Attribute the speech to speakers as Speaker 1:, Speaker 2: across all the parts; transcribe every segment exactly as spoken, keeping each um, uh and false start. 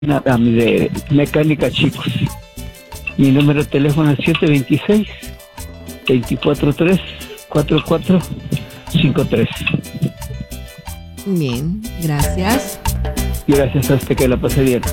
Speaker 1: nada, de mecánica chicos. Mi número de teléfono es siete dos seis, dos cuatro tres, cuatro cuatro cinco tres.
Speaker 2: Bien, gracias.
Speaker 1: Gracias a usted, que la pase bien.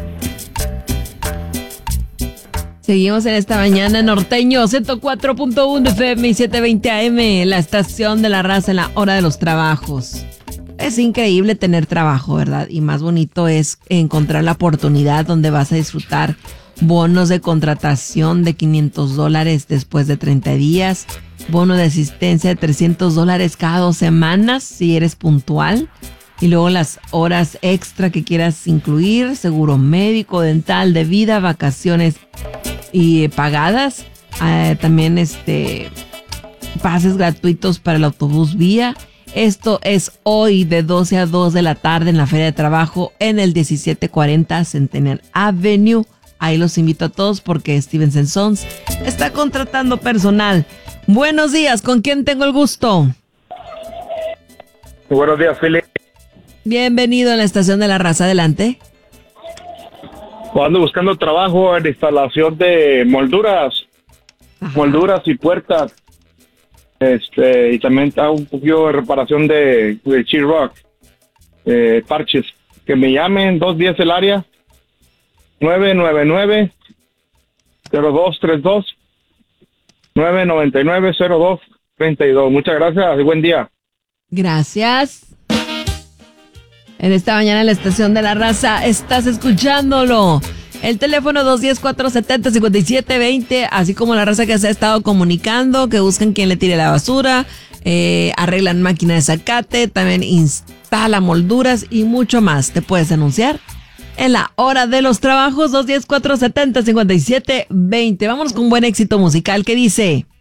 Speaker 2: Seguimos en esta mañana norteño, ciento cuatro punto uno F M y setecientos veinte A M, la estación de la raza en la hora de los trabajos. Es increíble tener trabajo, ¿verdad? Y más bonito es encontrar la oportunidad donde vas a disfrutar bonos de contratación de quinientos dólares después de treinta días, bono de asistencia de trescientos dólares cada dos semanas si eres puntual, y luego las horas extra que quieras incluir, seguro médico, dental, de vida, vacaciones y eh, pagadas, eh, también este pases gratuitos para el autobús vía. Esto es hoy de doce a dos de la tarde en la Feria de Trabajo en el diecisiete cuarenta Centennial Avenue. Ahí los invito a todos porque Steven Sons está contratando personal. Buenos días, ¿con quién tengo el gusto?
Speaker 3: Buenos días, Philip.
Speaker 2: Bienvenido a la estación de la raza, adelante.
Speaker 3: Ando buscando trabajo en instalación de molduras, Ajá. molduras y puertas. Este, y también hago un poquito de reparación de, de sheetrock, eh, parches. Que me llamen, dos diez el área, nueve nueve nueve, cero dos tres dos, nueve nueve nueve, cero dos tres dos. Muchas gracias y buen día.
Speaker 2: Gracias. En esta mañana en la estación de la raza estás escuchándolo. El teléfono dos uno cero, cuatro siete cero, cinco siete dos cero, así como la raza que se ha estado comunicando, que buscan quien le tire la basura, eh, arreglan máquina de zacate, también instala molduras y mucho más. Te puedes anunciar en la hora de los trabajos dos uno cero, cuatro siete cero, cinco siete dos cero. Vámonos con un buen éxito musical que dice...